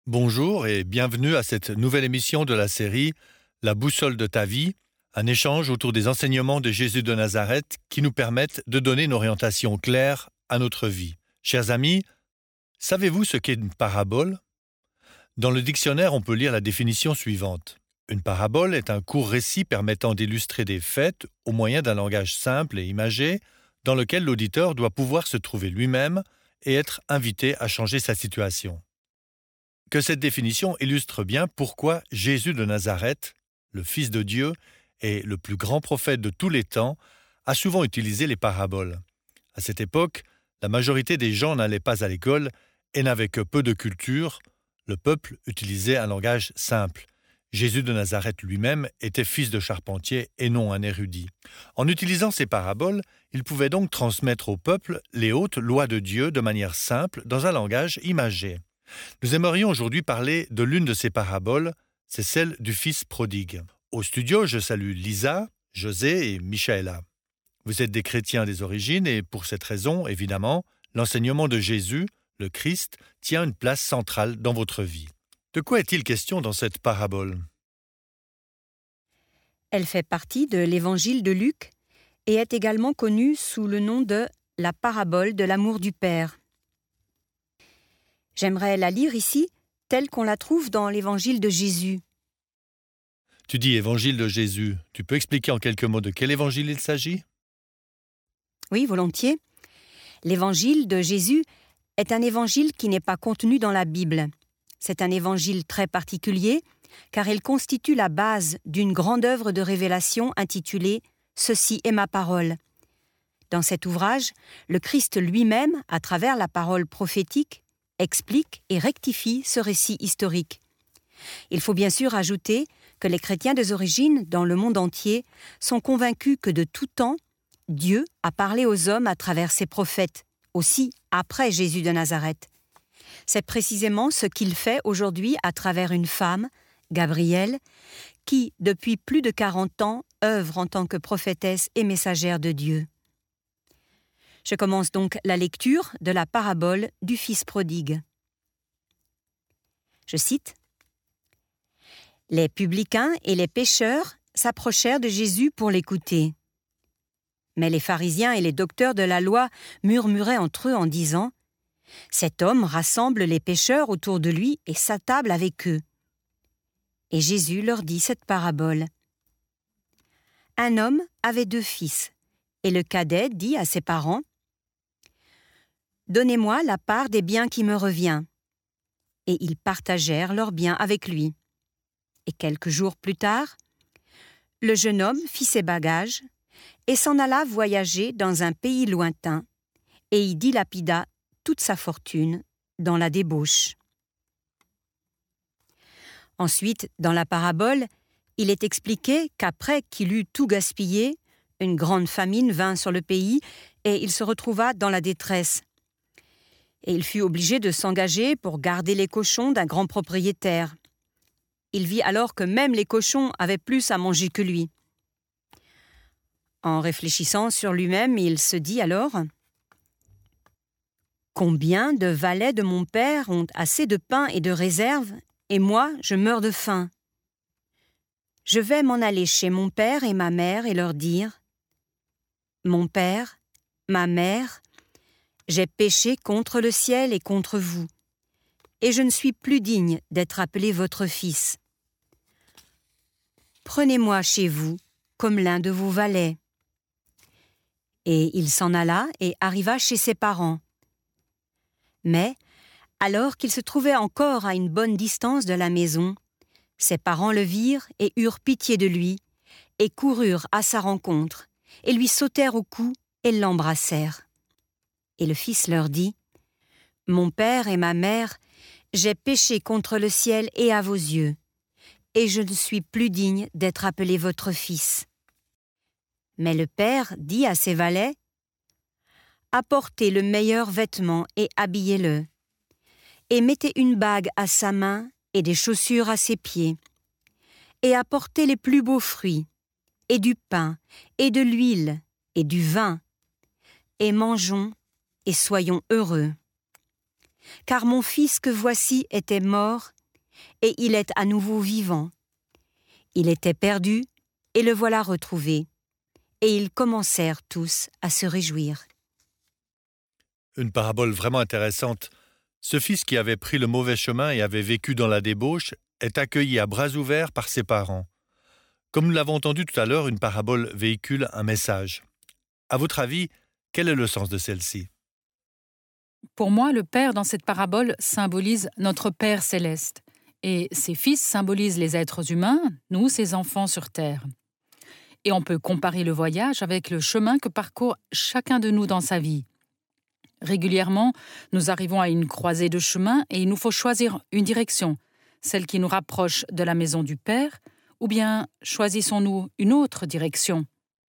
Bonjour et bienvenue à cette nouvelle émission de la série La boussole de ta vie, un échange autour des enseignements de Jésus de Nazareth qui nous permettent de donner une orientation claire à notre vie. Chers amis, savez-vous ce qu'est une parabole? Dans le dictionnaire, on peut lire la définition suivante. Une parabole est un court récit permettant d'illustrer des faits au moyen d'un langage simple et imagé dans lequel l'auditeur doit pouvoir se trouver lui-même et être invité à changer sa situation. Que cette définition illustre bien pourquoi Jésus de Nazareth, le Fils de Dieu et le plus grand prophète de tous les temps, a souvent utilisé les paraboles. À cette époque, la majorité des gens n'allaient pas à l'école et n'avaient que peu de culture. Le peuple utilisait un langage simple. Jésus de Nazareth lui-même était fils de charpentier et non un érudit. En utilisant ces paraboles, il pouvait donc transmettre au peuple les hautes lois de Dieu de manière simple dans un langage imagé. Nous aimerions aujourd'hui parler de l'une de ces paraboles, c'est celle du Fils prodigue. Au studio, je salue Lisa, José et Michaela. Vous êtes des chrétiens des origines et pour cette raison, évidemment, l'enseignement de Jésus, le Christ, tient une place centrale dans votre vie. De quoi est-il question dans cette parabole? Elle fait partie de l'évangile de Luc et est également connue sous le nom de la parabole de l'amour du Père. J'aimerais la lire ici, telle qu'on la trouve dans l'évangile de Jésus. Tu dis évangile de Jésus. Tu peux expliquer en quelques mots de quel évangile il s'agit? Oui, volontiers. L'évangile de Jésus est un évangile qui n'est pas contenu dans la Bible. C'est un évangile très particulier, car il constitue la base d'une grande œuvre de révélation intitulée « Ceci est ma parole ». Dans cet ouvrage, le Christ lui-même, à travers la parole prophétique, explique et rectifie ce récit historique. Il faut bien sûr ajouter que les chrétiens des origines, dans le monde entier, sont convaincus que de tout temps, Dieu a parlé aux hommes à travers ses prophètes, aussi après Jésus de Nazareth. C'est précisément ce qu'il fait aujourd'hui à travers une femme, Gabrielle, qui, depuis plus de 40 ans, œuvre en tant que prophétesse et messagère de Dieu. Je commence donc la lecture de la parabole du Fils prodigue. Je cite : « Les publicains et les pécheurs s'approchèrent de Jésus pour l'écouter. Mais les pharisiens et les docteurs de la loi murmuraient entre eux en disant : « Cet homme rassemble les pécheurs autour de lui et s'attable avec eux. » Et Jésus leur dit cette parabole. Un homme avait 2 fils, et le cadet dit à ses parents : « Donnez-moi la part des biens qui me revient. » Et ils partagèrent leurs biens avec lui. Et quelques jours plus tard, le jeune homme fit ses bagages et s'en alla voyager dans un pays lointain, et y dilapida toute sa fortune dans la débauche. Ensuite, dans la parabole, il est expliqué qu'après qu'il eut tout gaspillé, une grande famine vint sur le pays et il se retrouva dans la détresse. Et il fut obligé de s'engager pour garder les cochons d'un grand propriétaire. Il vit alors que même les cochons avaient plus à manger que lui. En réfléchissant sur lui-même, il se dit alors : « Combien de valets de mon père ont assez de pain et de réserve, et moi, je meurs de faim. Je vais m'en aller chez mon père et ma mère et leur dire : Mon père, ma mère, j'ai péché contre le ciel et contre vous, et je ne suis plus digne d'être appelé votre fils. Prenez-moi chez vous comme l'un de vos valets. » Et il s'en alla et arriva chez ses parents. Mais, alors qu'il se trouvait encore à une bonne distance de la maison, ses parents le virent et eurent pitié de lui, et coururent à sa rencontre, et lui sautèrent au cou et l'embrassèrent. Et le fils leur dit : « Mon père et ma mère, j'ai péché contre le ciel et à vos yeux, et je ne suis plus digne d'être appelé votre fils. » Mais le père dit à ses valets : « Apportez le meilleur vêtement et habillez-le, et mettez une bague à sa main et des chaussures à ses pieds, et apportez les plus beaux fruits, et du pain, et de l'huile, et du vin, et mangeons et soyons heureux. Car mon fils que voici était mort et il est à nouveau vivant. Il était perdu, et le voilà retrouvé. Et ils commencèrent tous à se réjouir. Une parabole vraiment intéressante. Ce fils qui avait pris le mauvais chemin et avait vécu dans la débauche est accueilli à bras ouverts par ses parents. Comme nous l'avons entendu tout à l'heure, une parabole véhicule un message. À votre avis, quel est le sens de celle-ci? Pour moi, le Père dans cette parabole symbolise notre Père céleste. Et ses fils symbolisent les êtres humains, nous, ses enfants sur terre. Et on peut comparer le voyage avec le chemin que parcourt chacun de nous dans sa vie. Régulièrement, nous arrivons à une croisée de chemins et il nous faut choisir une direction, celle qui nous rapproche de la maison du Père, ou bien choisissons-nous une autre direction?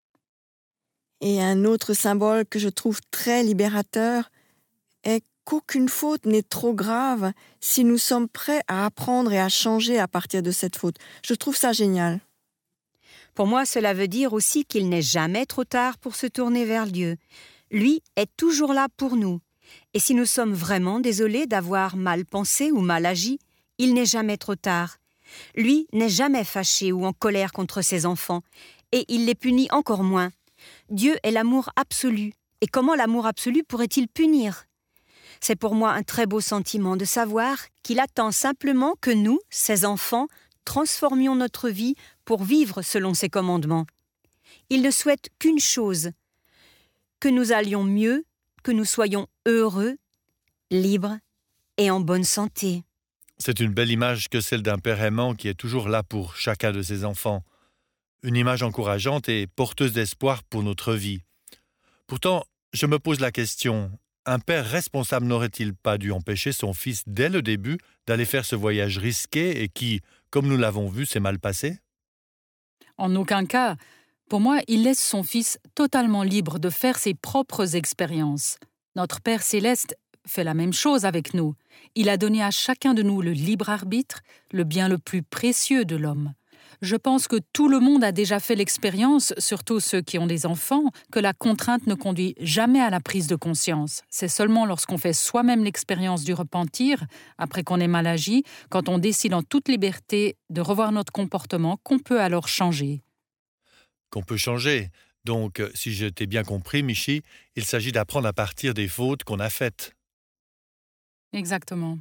Et un autre symbole que je trouve très libérateur est qu'aucune faute n'est trop grave si nous sommes prêts à apprendre et à changer à partir de cette faute. Je trouve ça génial. Pour moi, cela veut dire aussi qu'il n'est jamais trop tard pour se tourner vers Dieu. Lui est toujours là pour nous. Et si nous sommes vraiment désolés d'avoir mal pensé ou mal agi, il n'est jamais trop tard. Lui n'est jamais fâché ou en colère contre ses enfants, et il les punit encore moins. Dieu est l'amour absolu, et comment l'amour absolu pourrait-il punir? C'est pour moi un très beau sentiment de savoir qu'il attend simplement que nous, ses enfants, transformions notre vie pour vivre selon ses commandements. Il ne souhaite qu'une chose, que nous allions mieux, que nous soyons heureux, libres et en bonne santé. C'est une belle image que celle d'un père aimant qui est toujours là pour chacun de ses enfants. Une image encourageante et porteuse d'espoir pour notre vie. Pourtant, je me pose la question, un père responsable n'aurait-il pas dû empêcher son fils dès le début d'aller faire ce voyage risqué et qui, comme nous l'avons vu, s'est mal passé? En aucun cas. Pour moi, il laisse son fils totalement libre de faire ses propres expériences. Notre Père céleste fait la même chose avec nous. Il a donné à chacun de nous le libre arbitre, le bien le plus précieux de l'homme. Je pense que tout le monde a déjà fait l'expérience, surtout ceux qui ont des enfants, que la contrainte ne conduit jamais à la prise de conscience. C'est seulement lorsqu'on fait soi-même l'expérience du repentir, après qu'on ait mal agi, quand on décide en toute liberté de revoir notre comportement, qu'on peut alors changer. Qu'on peut changer. Donc, si je t'ai bien compris, Michi, il s'agit d'apprendre à partir des fautes qu'on a faites. Exactement.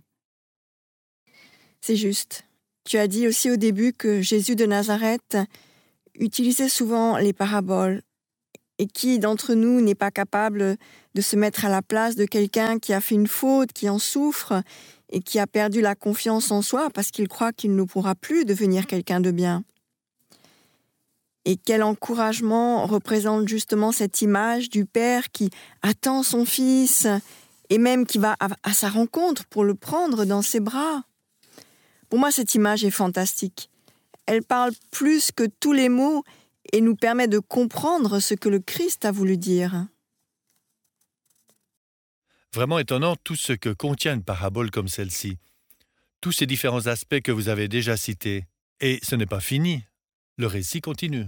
C'est juste. Tu as dit aussi au début que Jésus de Nazareth utilisait souvent les paraboles. Et qui d'entre nous n'est pas capable de se mettre à la place de quelqu'un qui a fait une faute, qui en souffre et qui a perdu la confiance en soi parce qu'il croit qu'il ne pourra plus devenir quelqu'un de bien? Et quel encouragement représente justement cette image du Père qui attend son Fils et même qui va à sa rencontre pour le prendre dans ses bras. Pour moi, cette image est fantastique. Elle parle plus que tous les mots et nous permet de comprendre ce que le Christ a voulu dire. Vraiment étonnant tout ce que contient une parabole comme celle-ci. Tous ces différents aspects que vous avez déjà cités. Et ce n'est pas fini. Le récit continue.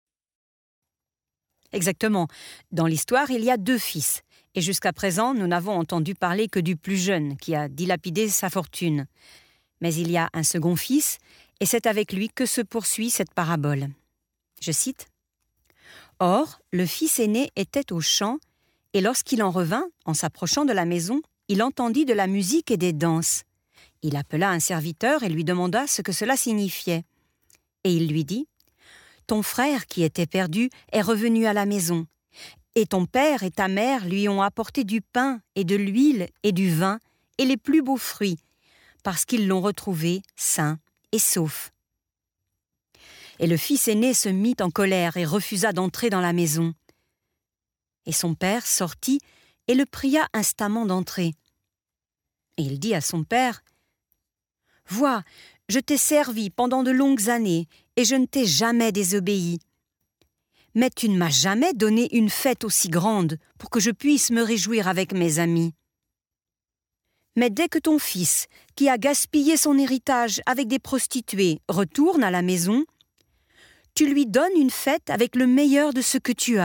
Exactement. Dans l'histoire, il y a 2 fils. Et jusqu'à présent, nous n'avons entendu parler que du plus jeune, qui a dilapidé sa fortune. Mais il y a un second fils, et c'est avec lui que se poursuit cette parabole. Je cite. « Or, le fils aîné était au champ, et lorsqu'il en revint, en s'approchant de la maison, il entendit de la musique et des danses. Il appela un serviteur et lui demanda ce que cela signifiait. Et il lui dit, « Ton frère qui était perdu est revenu à la maison, et ton père et ta mère lui ont apporté du pain et de l'huile et du vin et les plus beaux fruits, parce qu'ils l'ont retrouvé sain et sauf. » Et le fils aîné se mit en colère et refusa d'entrer dans la maison. Et son père sortit et le pria instamment d'entrer. Et il dit à son père, « Vois, je t'ai servi pendant de longues années et je ne t'ai jamais désobéi. Mais tu ne m'as jamais donné une fête aussi grande pour que je puisse me réjouir avec mes amis. Mais dès que ton fils, qui a gaspillé son héritage avec des prostituées, retourne à la maison, tu lui donnes une fête avec le meilleur de ce que tu as. »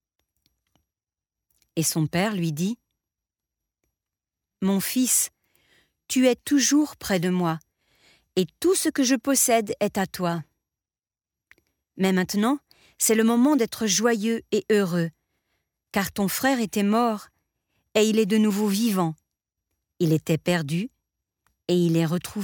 Et son père lui dit, « Mon fils, tu es toujours près de moi, et tout ce que je possède est à toi. Mais maintenant, c'est le moment d'être joyeux et heureux, car ton frère était mort, et il est de nouveau vivant. Il était perdu, et il est retrouvé. »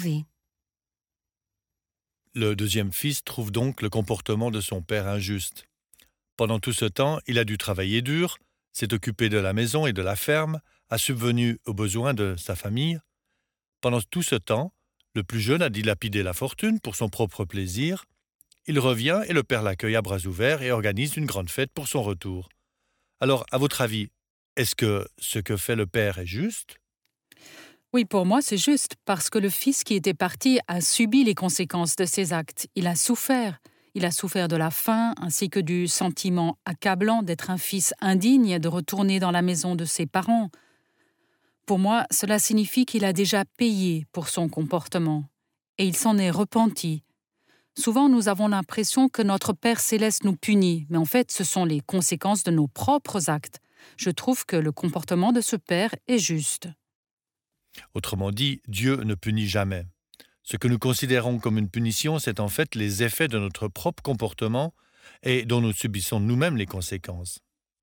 Le deuxième fils trouve donc le comportement de son père injuste. Pendant tout ce temps, il a dû travailler dur, s'est occupé de la maison et de la ferme, a subvenu aux besoins de sa famille. Pendant tout ce temps, le plus jeune a dilapidé la fortune pour son propre plaisir. Il revient et le père l'accueille à bras ouverts et organise une grande fête pour son retour. Alors, à votre avis, est-ce que ce que fait le père est juste ? Oui, pour moi, c'est juste, parce que le fils qui était parti a subi les conséquences de ses actes. Il a souffert. Il a souffert de la faim, ainsi que du sentiment accablant d'être un fils indigne et de retourner dans la maison de ses parents. Pour moi, cela signifie qu'il a déjà payé pour son comportement, et il s'en est repenti. Souvent, nous avons l'impression que notre Père céleste nous punit, mais en fait, ce sont les conséquences de nos propres actes. Je trouve que le comportement de ce Père est juste. Autrement dit, Dieu ne punit jamais. Ce que nous considérons comme une punition, c'est en fait les effets de notre propre comportement et dont nous subissons nous-mêmes les conséquences.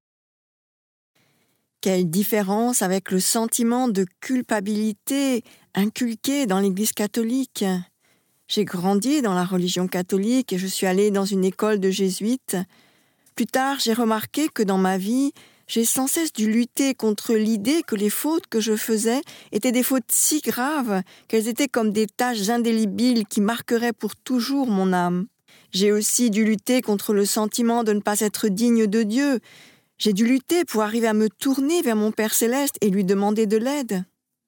Quelle différence avec le sentiment de culpabilité inculqué dans l'Église catholique. J'ai grandi dans la religion catholique et je suis allée dans une école de jésuites. Plus tard, j'ai remarqué que dans ma vie, j'ai sans cesse dû lutter contre l'idée que les fautes que je faisais étaient des fautes si graves qu'elles étaient comme des taches indélébiles qui marqueraient pour toujours mon âme. J'ai aussi dû lutter contre le sentiment de ne pas être digne de Dieu. J'ai dû lutter pour arriver à me tourner vers mon Père céleste et lui demander de l'aide.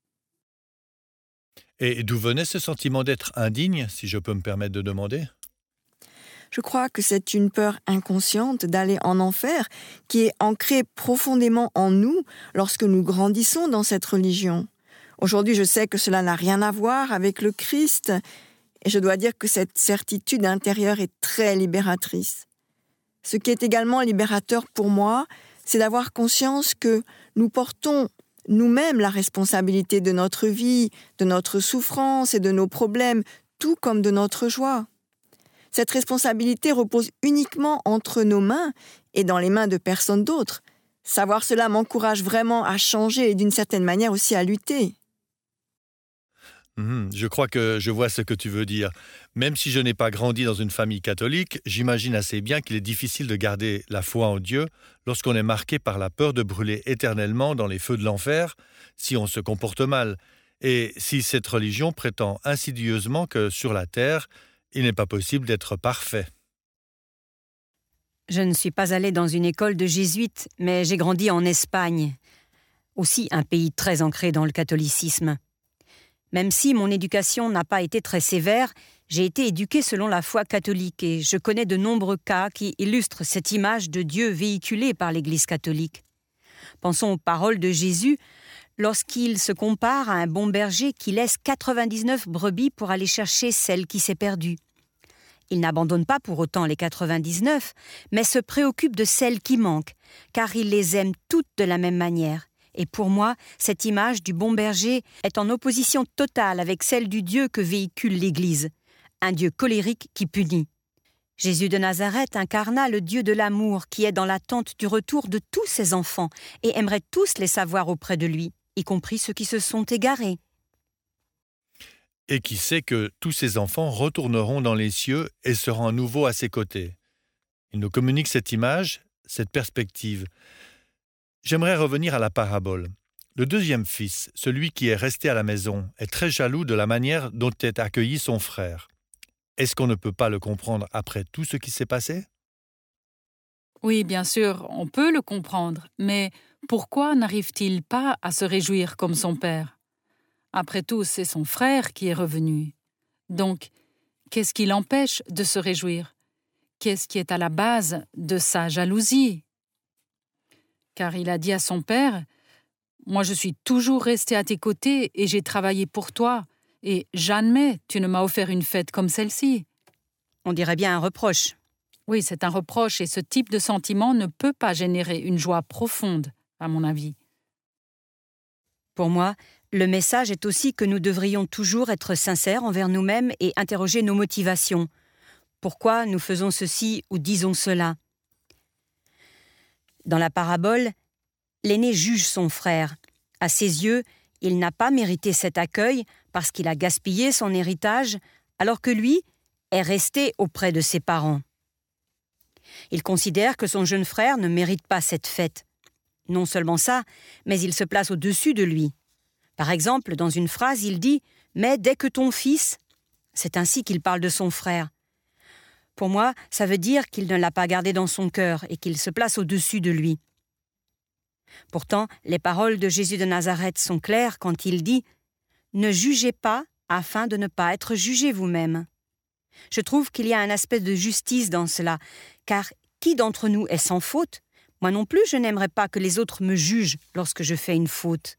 Et d'où venait ce sentiment d'être indigne, si je peux me permettre de demander ? Je crois que c'est une peur inconsciente d'aller en enfer qui est ancrée profondément en nous lorsque nous grandissons dans cette religion. Aujourd'hui, je sais que cela n'a rien à voir avec le Christ et je dois dire que cette certitude intérieure est très libératrice. Ce qui est également libérateur pour moi, c'est d'avoir conscience que nous portons nous-mêmes la responsabilité de notre vie, de notre souffrance et de nos problèmes, tout comme de notre joie. Cette responsabilité repose uniquement entre nos mains et dans les mains de personne d'autre. Savoir cela m'encourage vraiment à changer et d'une certaine manière aussi à lutter. Je crois que je vois ce que tu veux dire. Même si je n'ai pas grandi dans une famille catholique, j'imagine assez bien qu'il est difficile de garder la foi en Dieu lorsqu'on est marqué par la peur de brûler éternellement dans les feux de l'enfer si on se comporte mal. Et si cette religion prétend insidieusement que sur la terre, il n'est pas possible d'être parfait. Je ne suis pas allée dans une école de jésuites, mais j'ai grandi en Espagne, aussi un pays très ancré dans le catholicisme. Même si mon éducation n'a pas été très sévère, j'ai été éduquée selon la foi catholique et je connais de nombreux cas qui illustrent cette image de Dieu véhiculée par l'Église catholique. Pensons aux paroles de Jésus lorsqu'il se compare à un bon berger qui laisse 99 brebis pour aller chercher celle qui s'est perdue. Il n'abandonne pas pour autant les 99, mais se préoccupe de celles qui manquent, car il les aime toutes de la même manière. Et pour moi, cette image du bon berger est en opposition totale avec celle du Dieu que véhicule l'Église, un Dieu colérique qui punit. Jésus de Nazareth incarna le Dieu de l'amour qui est dans l'attente du retour de tous ses enfants et aimerait tous les savoir auprès de lui, y compris ceux qui se sont égarés. Et qui sait que tous ses enfants retourneront dans les cieux et seront à nouveau à ses côtés. Il nous communique cette image, cette perspective. J'aimerais revenir à la parabole. Le deuxième fils, celui qui est resté à la maison, est très jaloux de la manière dont est accueilli son frère. Est-ce qu'on ne peut pas le comprendre après tout ce qui s'est passé ? Oui, bien sûr, on peut le comprendre, mais pourquoi n'arrive-t-il pas à se réjouir comme son père ? Après tout, c'est son frère qui est revenu. Donc, qu'est-ce qui l'empêche de se réjouir ? Qu'est-ce qui est à la base de sa jalousie ? Car il a dit à son père, « Moi je suis toujours resté à tes côtés et j'ai travaillé pour toi, et jamais tu ne m'as offert une fête comme celle-ci. » On dirait bien un reproche. Oui, c'est un reproche et ce type de sentiment ne peut pas générer une joie profonde, à mon avis. Pour moi, Le message est aussi que nous devrions toujours être sincères envers nous-mêmes et interroger nos motivations. Pourquoi nous faisons ceci ou disons cela? Dans la parabole, l'aîné juge son frère. À ses yeux, il n'a pas mérité cet accueil parce qu'il a gaspillé son héritage, alors que lui est resté auprès de ses parents. Il considère que son jeune frère ne mérite pas cette fête. Non seulement ça, mais il se place au-dessus de lui. Par exemple, dans une phrase, il dit « Mais dès que ton fils… » C'est ainsi qu'il parle de son frère. Pour moi, ça veut dire qu'il ne l'a pas gardé dans son cœur et qu'il se place au-dessus de lui. Pourtant, les paroles de Jésus de Nazareth sont claires quand il dit « Ne jugez pas afin de ne pas être jugés vous-même ». Je trouve qu'il y a un aspect de justice dans cela, car qui d'entre nous est sans faute? Moi non plus, je n'aimerais pas que les autres me jugent lorsque je fais une faute.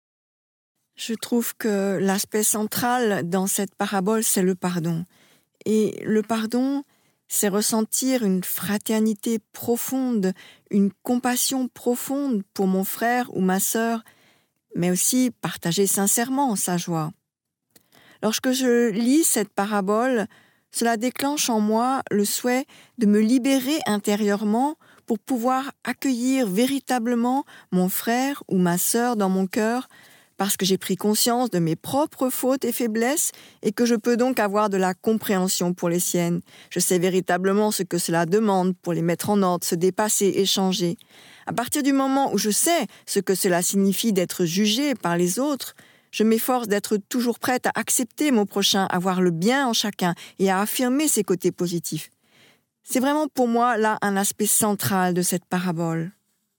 Je trouve que l'aspect central dans cette parabole, c'est le pardon. Et le pardon, c'est ressentir une fraternité profonde, une compassion profonde pour mon frère ou ma sœur, mais aussi partager sincèrement sa joie. Lorsque je lis cette parabole, cela déclenche en moi le souhait de me libérer intérieurement pour pouvoir accueillir véritablement mon frère ou ma sœur dans mon cœur, parce que j'ai pris conscience de mes propres fautes et faiblesses et que je peux donc avoir de la compréhension pour les siennes. Je sais véritablement ce que cela demande pour les mettre en ordre, se dépasser et changer. À partir du moment où je sais ce que cela signifie d'être jugé par les autres, je m'efforce d'être toujours prête à accepter mon prochain, à voir le bien en chacun et à affirmer ses côtés positifs. C'est vraiment pour moi là un aspect central de cette parabole.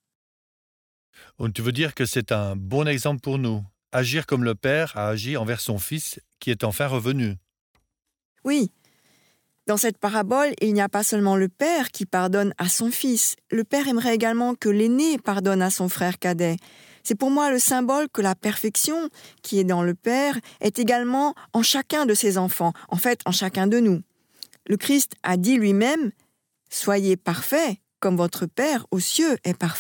Tu veux dire que c'est un bon exemple pour nous, agir comme le Père a agi envers son Fils qui est enfin revenu. Oui, dans cette parabole, il n'y a pas seulement le Père qui pardonne à son Fils. Le Père aimerait également que l'aîné pardonne à son frère cadet. C'est pour moi le symbole que la perfection qui est dans le Père est également en chacun de ses enfants, en fait en chacun de nous. Le Christ a dit lui-même « Soyez parfaits, comme votre Père aux cieux est parfait ».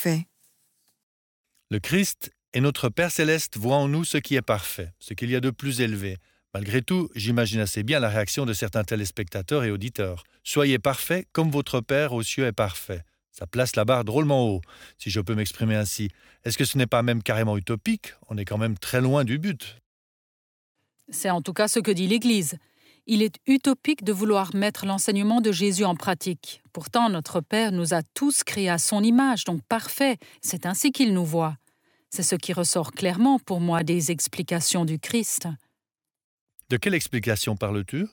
Le Christ et notre Père céleste voient en nous ce qui est parfait, ce qu'il y a de plus élevé. Malgré tout, j'imagine assez bien la réaction de certains téléspectateurs et auditeurs. Soyez parfaits comme votre Père aux cieux est parfait. Ça place la barre drôlement haut, si je peux m'exprimer ainsi. Est-ce que ce n'est pas même carrément utopique? On est quand même très loin du but. C'est en tout cas ce que dit l'Église. Il est utopique de vouloir mettre l'enseignement de Jésus en pratique. Pourtant, notre Père nous a tous créés à son image, donc parfait. C'est ainsi qu'il nous voit. C'est ce qui ressort clairement pour moi des explications du Christ. De quelle explication parles-tu?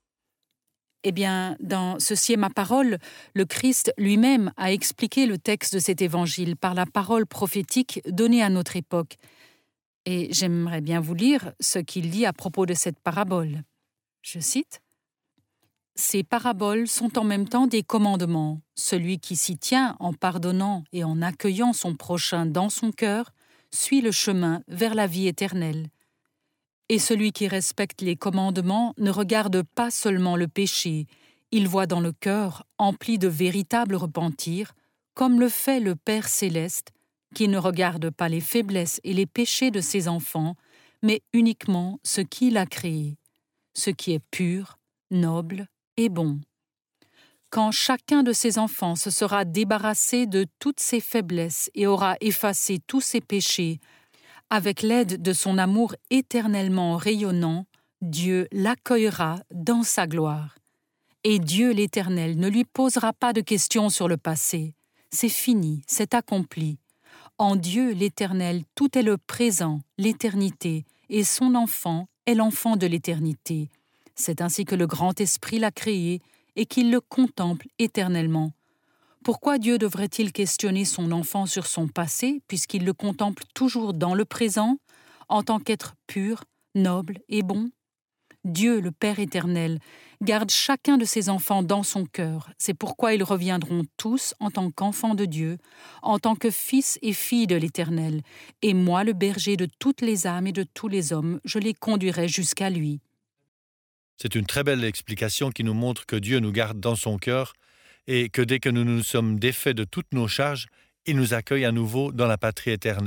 Eh bien, dans Ceci est ma parole, le Christ lui-même a expliqué le texte de cet évangile par la parole prophétique donnée à notre époque. Et j'aimerais bien vous lire ce qu'il dit à propos de cette parabole. Je cite « Ces paraboles sont en même temps des commandements. Celui qui s'y tient en pardonnant et en accueillant son prochain dans son cœur suit le chemin vers la vie éternelle. Et celui qui respecte les commandements ne regarde pas seulement le péché, il voit dans le cœur empli de véritable repentir, comme le fait le Père céleste, qui ne regarde pas les faiblesses et les péchés de ses enfants, mais uniquement ce qu'il a créé, ce qui est pur, noble et bon. Quand chacun de ses enfants se sera débarrassé de toutes ses faiblesses et aura effacé tous ses péchés, avec l'aide de son amour éternellement rayonnant, Dieu l'accueillera dans sa gloire. Et Dieu l'Éternel ne lui posera pas de questions sur le passé. C'est fini, c'est accompli. En Dieu l'Éternel, tout est le présent, l'éternité, et son enfant est l'enfant de l'éternité. C'est ainsi que le grand Esprit l'a créé et qu'il le contemple éternellement. Pourquoi Dieu devrait-il questionner son enfant sur son passé, puisqu'il le contemple toujours dans le présent, en tant qu'être pur, noble et bon? Dieu, le Père éternel, garde chacun de ses enfants dans son cœur. C'est pourquoi ils reviendront tous en tant qu'enfants de Dieu, en tant que fils et filles de l'Éternel. Et moi, le berger de toutes les âmes et de tous les hommes, je les conduirai jusqu'à lui. C'est une très belle explication qui nous montre que Dieu nous garde dans son cœur et que dès que nous nous sommes défaits de toutes nos charges, il nous accueille à nouveau dans la patrie éternelle.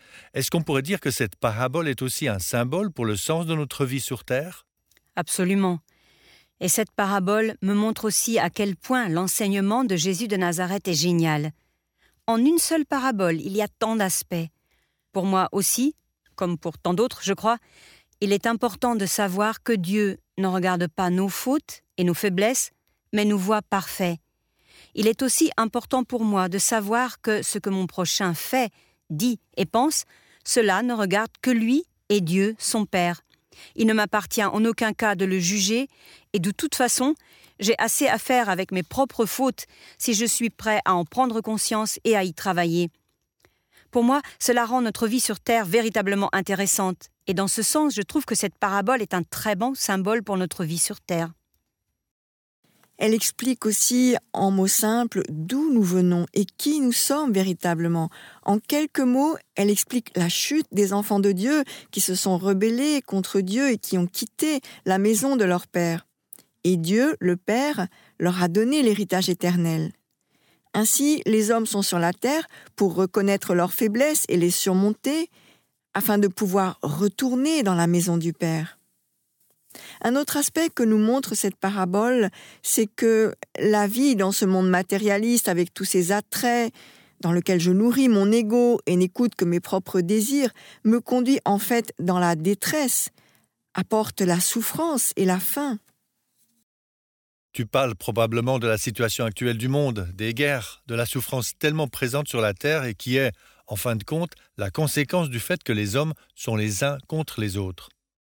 Est-ce qu'on pourrait dire que cette parabole est aussi un symbole pour le sens de notre vie sur Terre? Absolument. Et cette parabole me montre aussi à quel point l'enseignement de Jésus de Nazareth est génial. En une seule parabole, il y a tant d'aspects. Pour moi aussi, comme pour tant d'autres, je crois, il est important de savoir que Dieu ne regarde pas nos fautes et nos faiblesses, mais nous voit parfaits. Il est aussi important pour moi de savoir que ce que mon prochain fait, dit et pense, cela ne regarde que lui et Dieu, son Père. Il ne m'appartient en aucun cas de le juger, et de toute façon, j'ai assez à faire avec mes propres fautes si je suis prêt à en prendre conscience et à y travailler. Pour moi, cela rend notre vie sur Terre véritablement intéressante, et dans ce sens, je trouve que cette parabole est un très bon symbole pour notre vie sur Terre. Elle explique aussi, en mots simples, d'où nous venons et qui nous sommes véritablement. En quelques mots, elle explique la chute des enfants de Dieu qui se sont rebellés contre Dieu et qui ont quitté la maison de leur Père. Et Dieu, le Père, leur a donné l'héritage éternel. Ainsi, les hommes sont sur la terre pour reconnaître leurs faiblesses et les surmonter, afin de pouvoir retourner dans la maison du Père. Un autre aspect que nous montre cette parabole, c'est que la vie dans ce monde matérialiste avec tous ses attraits, dans lequel je nourris mon ego et n'écoute que mes propres désirs, me conduit en fait dans la détresse, apporte la souffrance et la faim. Tu parles probablement de la situation actuelle du monde, des guerres, de la souffrance tellement présente sur la Terre et qui est, en fin de compte, la conséquence du fait que les hommes sont les uns contre les autres.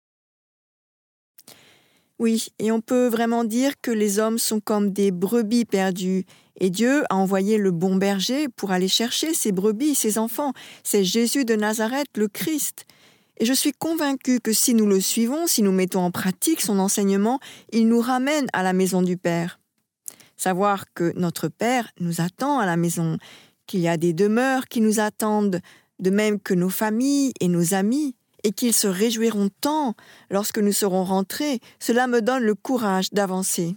Oui, et on peut vraiment dire que les hommes sont comme des brebis perdues. Et Dieu a envoyé le bon berger pour aller chercher ces brebis, ces enfants. C'est Jésus de Nazareth, le Christ. Et je suis convaincue que si nous le suivons, si nous mettons en pratique son enseignement, il nous ramène à la maison du Père. Savoir que notre Père nous attend à la maison, qu'il y a des demeures qui nous attendent, de même que nos familles et nos amis, et qu'ils se réjouiront tant lorsque nous serons rentrés, cela me donne le courage d'avancer.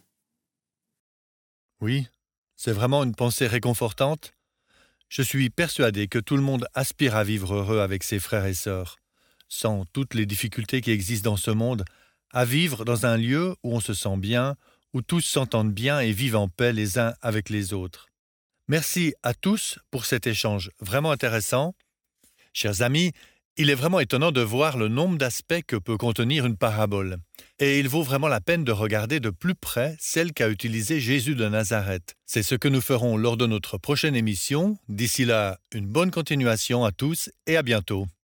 Oui, c'est vraiment une pensée réconfortante. Je suis persuadé que tout le monde aspire à vivre heureux avec ses frères et sœurs, sans toutes les difficultés qui existent dans ce monde, à vivre dans un lieu où on se sent bien, où tous s'entendent bien et vivent en paix les uns avec les autres. Merci à tous pour cet échange vraiment intéressant. Chers amis, il est vraiment étonnant de voir le nombre d'aspects que peut contenir une parabole. Et il vaut vraiment la peine de regarder de plus près celle qu'a utilisée Jésus de Nazareth. C'est ce que nous ferons lors de notre prochaine émission. D'ici là, une bonne continuation à tous et à bientôt.